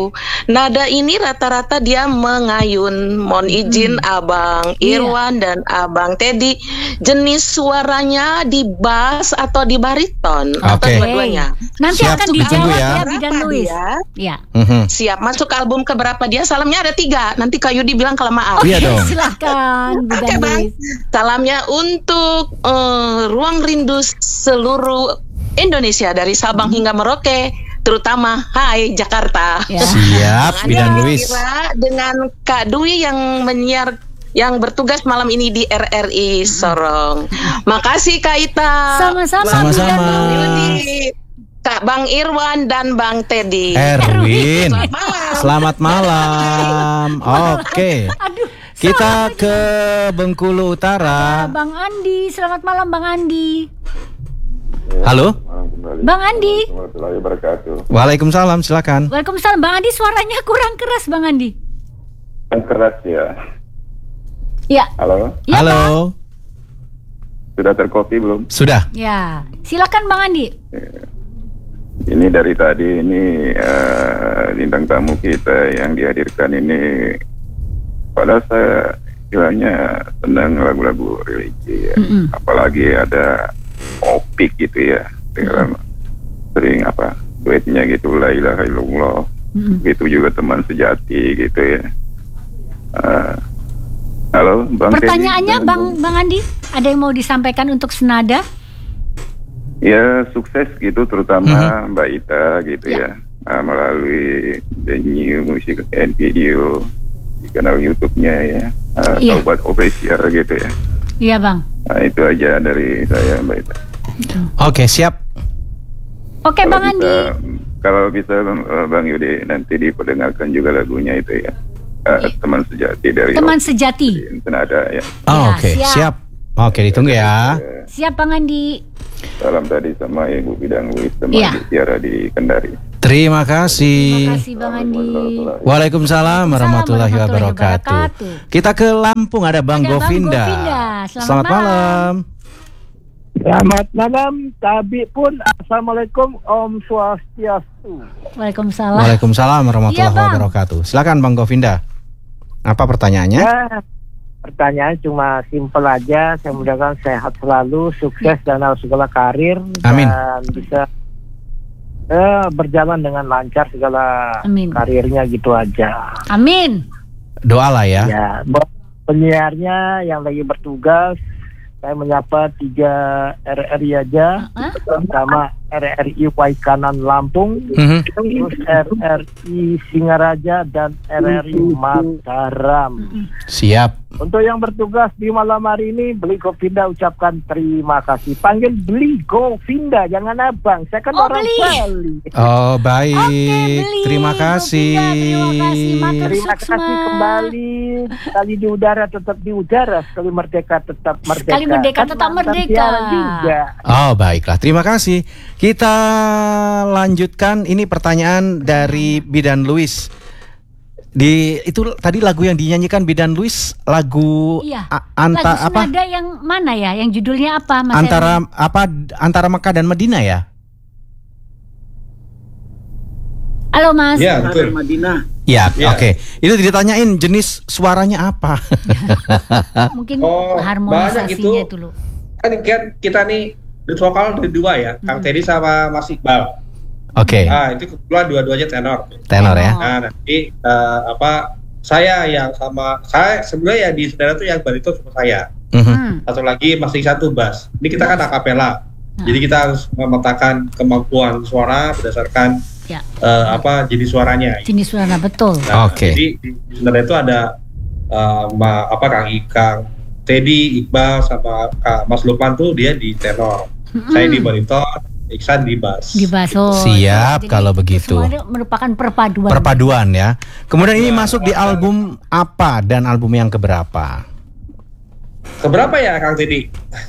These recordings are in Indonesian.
nada ini rata-rata dia mengayun. Mohon izin Abang Irwan dan Abang Teddy, jenis suaranya di bass atau di bariton atau dua-duanya? Nanti Siap, akan ditunggu dijawab ya. Bidan Luis. Ya. Siap, masuk album keberapa dia? Salamnya ada 3. Nanti Kak Yudi bilang kelamaan. Iya dong. Silakan Bidan Oke, Bang. Luis. Salamnya untuk ruang rindu seluruh Indonesia dari Sabang hingga Merauke, terutama Hai Jakarta. Ya. Siap, Bidan Luis. Kira dengan Kak Dwi yang menyiar yang bertugas malam ini di RRI Sorong. Makasih Kak Ita. Sama-sama. Sama-sama. Bidan Luis. Yudi, Kak Bang Irwan dan Bang Teddy. Erwin. Selamat malam. Selamat malam. Oke. Aduh. Kita ke Bengkulu Utara. Bang Andi, selamat malam Bang Andi. Halo. Bang Andi. Warahmatullahi wabarakatuh. Waalaikumsalam, silakan. Waalaikumsalam Bang Andi, suaranya kurang keras Bang Andi. Yang keras ya. Ya. Halo, Ya, Bang. Halo. sudah terkopi belum? Sudah. Ya. Silakan Bang Andi. Ini dari tadi ini bintang tamu kita yang dihadirkan ini, padahal saya istilahnya senang lagu-lagu religi ya. Apalagi ada opik gitu ya, dengan sering duetnya gitu, la ilaha illallah. Itu juga teman sejati gitu ya. Halo Bang Pertanyaannya Teddy, Bang Andi, ada yang mau disampaikan untuk senada? ya sukses gitu, terutama Mbak Ita gitu ya, melalui The New Music and Video di kanal YouTube-nya ya, Taubat Official gitu ya. Iya Bang. Nah, itu aja dari saya Mbak Ita. Oke, siap. Oke Bang Andi. Kalau bisa Bang Yudi nanti diperdengarkan juga lagunya itu ya, teman sejati dari Teman sejati. Senada ya. Oh, Ya, oke, siap. siap. Oke, ditunggu ya. Siap Bang Andi. Salam tadi sama Ibu Bidang Luis teman Iya. Tiara di Kendari. Terima kasih. Terima kasih Bang Andi. Waalaikumsalam warahmatullahi warahmatullahi wabarakatuh. wabarakatuh. Kita ke Lampung, ada Bang Ada Bang Govinda. Govinda. Selamat malam. Selamat malam, Tabi pun Assalamualaikum, Om Swastiastu. Waalaikumsalam. Waalaikumsalam warahmatullahi Iya, Bang. wabarakatuh. Silakan Bang Govinda. Apa pertanyaannya? Ya, pertanyaan cuma simpel aja. Saya mudah-mudahan sehat selalu, sukses dalam segala karir. Amin. Dan bisa berjalan dengan lancar segala Amin. karirnya gitu aja. Amin. Doa lah ya. Ya, buat penyiarnya yang lagi bertugas, saya menyapa 3 RRI aja, pertama RRI Waikanan Lampung, terus RRI Singaraja dan RRI Mataram. Siap. Untuk yang bertugas di malam hari ini, Beli Govinda ucapkan terima kasih. Panggil Beli Govinda, jangan abang. Saya kan orang Beli. Bali. Oh, baik. Beli. Terima kasih. Govinda, terima kasih. Matur Terima suksma. kasih kembali. Sekali di udara tetap di udara, sekali merdeka tetap merdeka. Sekali merdeka Kan tetap mantan merdeka. Tiara juga. Oh, baiklah. Terima kasih. Kita lanjutkan, ini pertanyaan dari Bidan Luis. Itu tadi lagu yang dinyanyikan Bidan Luis, lagu Iya. lagu Lagu senada yang mana ya? Yang judulnya apa Mas Erwin? Antara Mekah dan Madinah ya? Halo Mas. Ya, betul. Ya, Iya. oke. Itu ditanyain jenis suaranya apa? Mungkin banyak harmonisasinya gitu. dulu. Kan kita nih di vokal ada 2 ya, Kang Teddy sama Mas Iqbal. Oke, Nah, itu kebetulan dua-duanya tenor. tenor ya. Nah, nanti saya yang sama saya sebenarnya yang di saudara tuh yang bariton sama saya. Satu lagi Mas Iksan tuh bass. Ini kita kan akapela. Jadi kita harus memetakan kemampuan suara berdasarkan jenis suaranya. Jenis suara betul. Nah, Oke. Jadi di saudara itu ada Kang Teddy, Iqbal sama Kak Mas Lukman tuh dia di tenor. Saya di bariton, Iksan di bass. Di baso. Siap, Jadi kalau begitu. Semuanya merupakan perpaduan. Perpaduan ya. Kemudian ini masuk di album apa dan album yang keberapa? Keberapa ya Kang Teddy?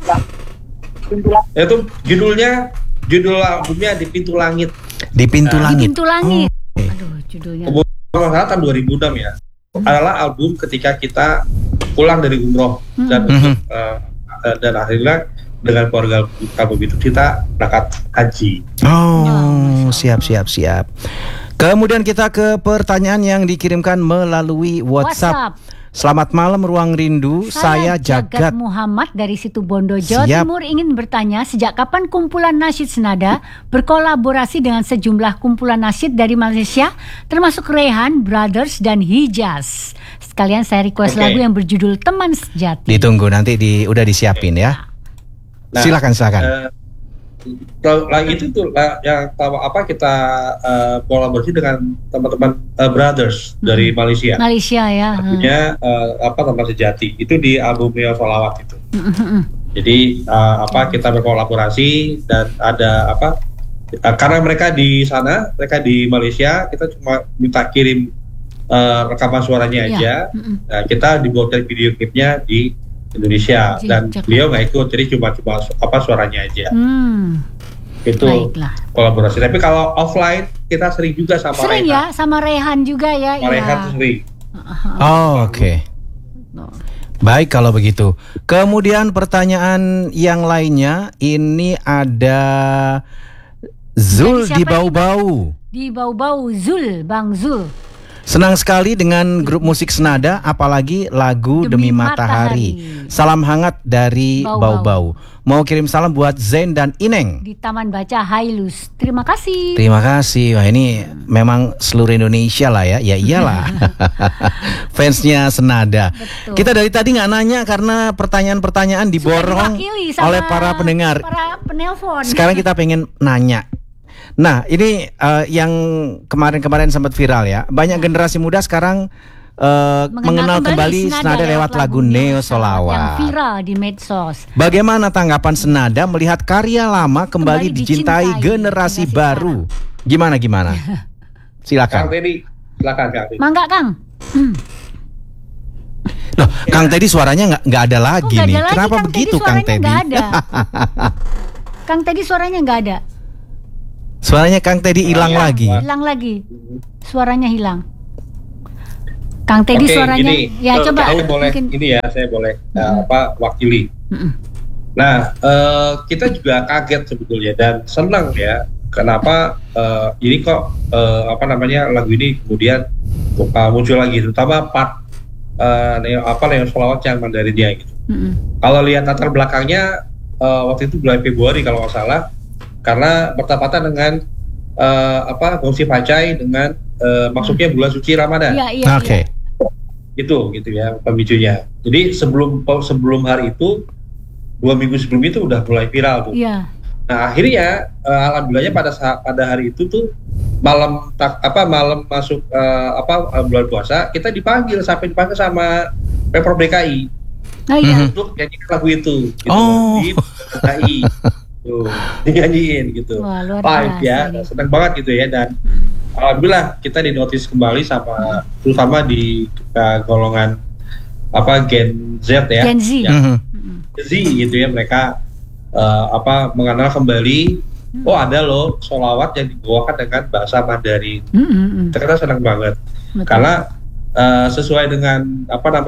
Itu judul albumnya Di Pintu Langit. Di Pintu Di Langit. Pintu Langit. Oke. Aduh, judulnya. Kalau nggak salah tahun 2006 ya. Adalah album ketika kita pulang dari umroh dan akhirnya dengan keluarga begitu kita berangkat haji. Oh, siap. Kemudian kita ke pertanyaan yang dikirimkan melalui WhatsApp. Selamat malam Ruang Rindu, saya Jagat Muhammad dari Situbondo, Jawa Timur ingin bertanya sejak kapan kumpulan nasyid senada berkolaborasi dengan sejumlah kumpulan nasyid dari Malaysia termasuk Rehan, Brothers dan Hijaz. Sekalian saya request lagu yang berjudul Teman Sejati. Ditunggu nanti udah disiapin ya. Nah, silakan. Lagi itu tuh yang kita kolaborasi dengan teman-teman Brothers dari Malaysia. Malaysia ya. Artinya Teman Sejati itu di album Neo Solawat itu. Jadi kita berkolaborasi dan ada karena mereka di sana, mereka di Malaysia, kita cuma minta kirim rekaman suaranya aja. Nah, kita dibuatkan video klipnya di Indonesia dan beliau nggak ikut, jadi cuma suaranya aja. Itu baiklah. Kolaborasi. Tapi kalau offline kita sering juga sama Rehan. Ya, sama Rehan juga ya. Sama Rehan sering. Oke. Baik kalau begitu. Kemudian pertanyaan yang lainnya ini ada Zul di Bau-Bau. Di Bau-Bau, Zul, Bang Zul. Senang sekali dengan grup musik senada, apalagi lagu Demi Matahari. Salam hangat dari Bau-Bau. Mau kirim salam buat Zain dan Ineng di Taman Baca Hailus. Terima kasih. Terima kasih. Wah, ini memang seluruh Indonesia lah ya. Ya iyalah. Fansnya senada. Betul. Kita dari tadi nggak nanya karena pertanyaan-pertanyaan diborong oleh para pendengar. Para penelpon. Sekarang kita pengen nanya. Nah, ini yang kemarin-kemarin sempat viral ya. Banyak generasi muda sekarang mengenal kembali senada lewat lagu Neo Solawat yang viral di medsos. Bagaimana tanggapan senada melihat karya lama kembali dicintai generasi baru? Gimana? Silakan. Kang Teddy, silakan Kang. Mangga Kang. Loh, Kang Teddy suaranya nggak ada lagi nih. Kenapa Kang begitu Kang Teddy? Nggak ada. Kang Teddy suaranya nggak ada. Suaranya Kang Teddy hilang lagi. Hilang lagi. Suaranya hilang. Kang Teddy suaranya gini, ya coba saya boleh saya boleh wakili. Nah, kita juga kaget sebetulnya dan senang ya. Kenapa ini kok lagu ini kemudian muncul lagi, terutama part Neo Solawat yang Mandarinnya gitu. Kalau lihat latar belakangnya waktu itu bulan Februari kalau nggak salah, karena bertepatan dengan Gongsi Pacai dengan masuknya bulan suci Ramadan. Oke. Gitu ya pemicunya. Jadi sebelum hari itu 2 minggu sebelum itu udah mulai viral tuh. Iya. Nah akhirnya alhamdulillahnya pada hari itu tuh malam masuk bulan puasa kita dipanggil sama Pemprov DKI untuk nyanyikan lagu itu gitu, di DKI. Tuh, dinyanyiin gitu. Wah, luar biasa ya, senang banget gitu ya. Dan alhamdulillah kita dinotis kembali sama terutama di golongan Gen Z ya. Gen Z. Z gitu ya, mereka mengenal kembali ada loh solawat yang dibawakan dengan bahasa Mandarin. Ternyata senang banget. Betul. Karena sesuai dengan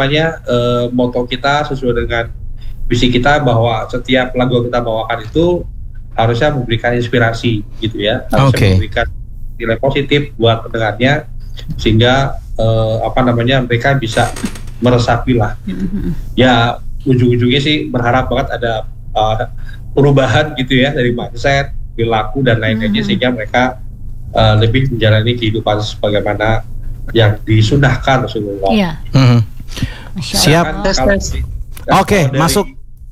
moto kita, sesuai dengan visi kita bahwa setiap lagu yang kita bawakan itu harusnya memberikan inspirasi gitu ya, harusnya memberikan nilai positif buat pendengarnya sehingga mereka bisa meresapi lah. Ya ujung-ujungnya sih berharap banget ada perubahan gitu ya dari mindset, perilaku dan lain-lainnya sehingga mereka lebih menjalani kehidupan sebagaimana yang disunahkan Rasulullah. Iya. Siap. Oke, masuk.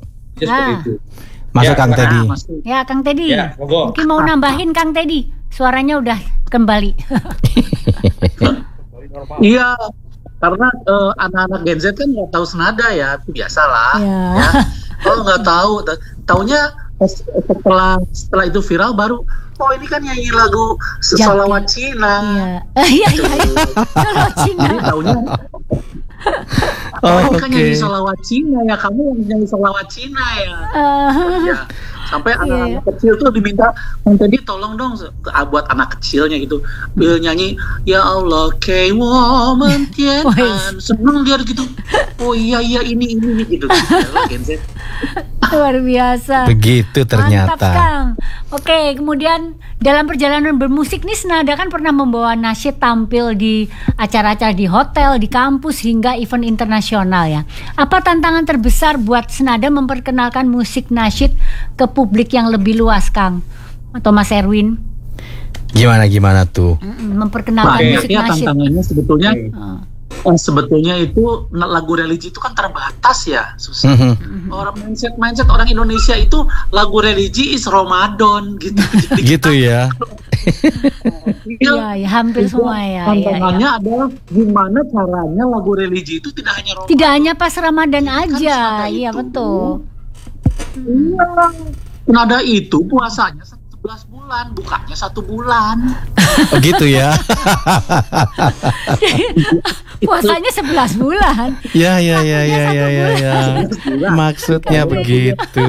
Masuk Kang Teddy. Ya, Kang Teddy. Ya, mungkin mau nambahin Kang Teddy. Suaranya udah kembali. Iya, karena anak-anak Gen Z kan nggak tahu senada ya, itu biasalah. Ya. Kalau nggak tahu, taunya setelah itu viral baru, ini kan nyanyi lagu Solawat Cina. Iya. Solawat Cina. Jadi taunya. Ini kan nyanyi solawat Cina ya, kamu yang nyanyi solawat Cina ya. Ya. Sampai anak-anak kecil tuh diminta, tadi tolong dong buat anak kecilnya gitu. Dia nyanyi, ya Allah, kayak woman Tian, seneng dia gitu. Oh iya ini gitu. Gen Z. Luar biasa. Begitu ternyata. Mantap, Kang. Oke, kemudian dalam perjalanan bermusik nih Senada kan pernah membawa nasyid tampil di acara-acara di hotel, di kampus hingga event internasional ya. Apa tantangan terbesar buat Senada memperkenalkan musik nasyid ke publik yang lebih luas, Kang? Atau Mas Erwin? Gimana tuh? Memperkenalkan musik nasyid. Tantangannya sebetulnya itu lagu religi itu kan terbatas ya, susah. Orang mindset orang Indonesia itu lagu religi is Ramadan gitu. Gitu ya. Iya, hampir semua ya. Tantangannya adalah gimana caranya lagu religi itu tidak hanya Ramadan. Tidak hanya pas Ramadan aja. Iya, betul. Iya. Senada itu puasanya 11 bulan, bukanya 1 bulan. Oh gitu ya. Puasanya 11 bulan. Ya. Maksudnya begitu.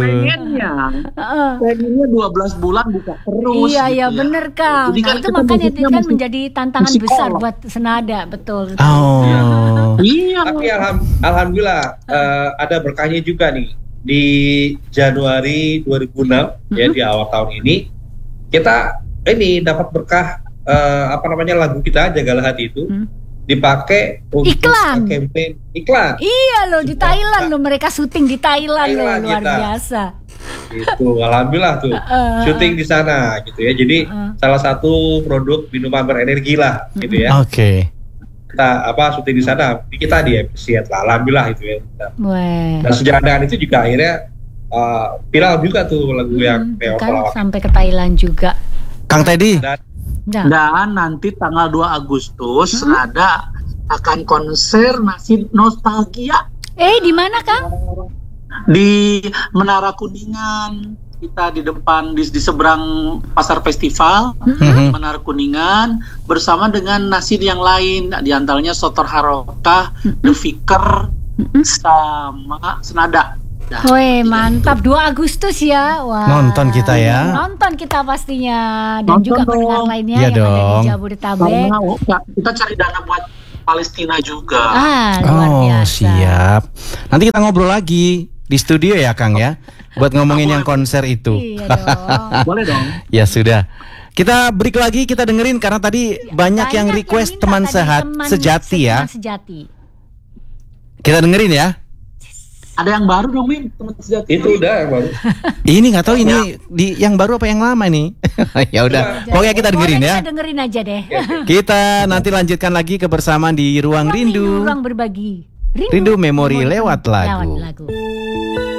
Pengennya 12 bulan buka terus. Iya, gitu bener Kang. Nah, itu makanya itu kan menjadi tantangan besar buat Senada, betul. Oh. Iya. Tapi alhamdulillah ada berkahnya juga nih. Di Januari 2006 ya, di awal tahun ini kita ini dapat berkah lagu kita Jagalah Hati itu dipakai untuk campaign iklan. Iya loh, di Thailand loh, mereka syuting di Thailand loh, luar biasa. Itu alhamdulillah tuh syuting di sana gitu ya. Jadi salah satu produk minuman berenergi lah gitu ya. Oke. Kita syuting di sana, kita di appreciate lah, alhamdulillah itu ya. Dan sejalan dengan itu juga akhirnya viral juga tuh lagu yang kan sampai ke Thailand juga. Kang Teddy. Dan nanti tanggal 2 Agustus Senada akan konser nasyid nostalgia. Di mana, Kang? Di Menara Kuningan. Kita di depan di seberang pasar festival Menara Kuningan bersama dengan nasyid yang lain, di antaranya Sotor Harokah, The Vicar, sama Senada. Woi, mantap, 2 Agustus ya. Wah. Nonton kita ya. Nonton kita pastinya, dan juga pendengar lainnya ya yang dong. ada di Jabodetabek. Kita cari dana buat Palestina juga. Luar biasa. Siap. Nanti kita ngobrol lagi di studio ya, Kang ya. Buat ngomongin yang konser itu. Iya dong. Boleh dong. Ya sudah. Kita break lagi, kita dengerin karena tadi banyak yang request teman sejati ya. Teman sejati. Kita dengerin ya. Ada yang baru dong, Min, teman sejati. Itu udah yang baru. Ini nggak tahu ini di yang baru apa yang lama nih. Ya udah. Pokoknya kita dengerin ya. Kita dengerin aja deh. Kita nanti lanjutkan lagi kebersamaan di Ruang Rindu. Ruang berbagi. Rindu memori lewat lagu.